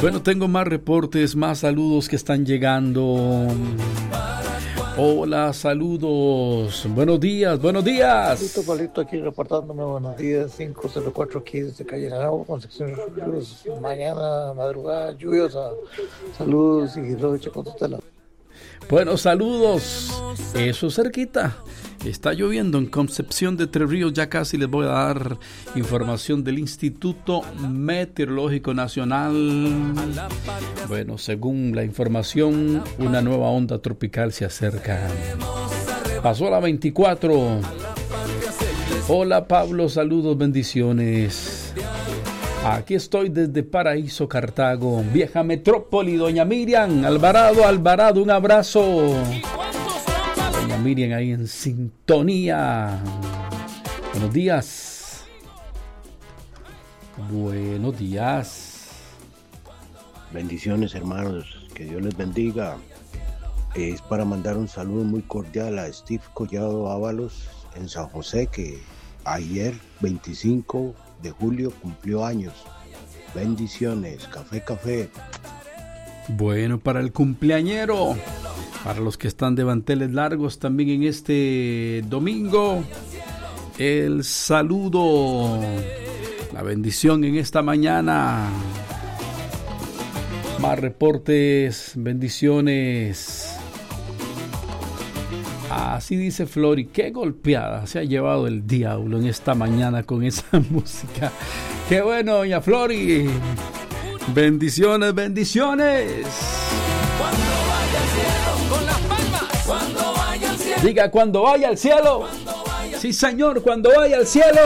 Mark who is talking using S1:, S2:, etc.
S1: Bueno, tengo más reportes, más saludos que están llegando. Hola, saludos. Buenos días, buenos días.
S2: Palito aquí reportándome. Buenos días, 504 aquí desde Calle Naranjo, Concepción Ríos. Mañana, madrugada, lluviosa. Saludos y lo eche con tutela.
S1: Bueno, saludos. Eso cerquita. Está lloviendo en Concepción de Tres Ríos. Ya casi les voy a dar información del Instituto Meteorológico Nacional. Bueno, según la información, una nueva onda tropical se acerca. Pasó a la 24. Hola Pablo, saludos, bendiciones. Aquí estoy desde Paraíso, Cartago, vieja metrópoli. Doña Miriam Alvarado, un abrazo. Doña Miriam ahí en sintonía. Buenos días. Buenos días.
S3: Bendiciones, hermanos, que Dios les bendiga. Es para mandar un saludo muy cordial a Steve Collado Ábalos en San José, que ayer 25 de julio cumplió años. Bendiciones, café.
S1: Bueno, para el cumpleañero, para los que están de manteles largos también en este domingo, el saludo, la bendición en esta mañana. Más reportes, bendiciones. Así dice Flori, qué golpeada se ha llevado el diablo en esta mañana con esa música. Qué bueno, doña Flori. Bendiciones.
S4: Cuando vaya al cielo, con las palmas. Cuando vaya al cielo.
S1: Diga, cuando vaya al cielo. Sí, señor, cuando vaya al cielo.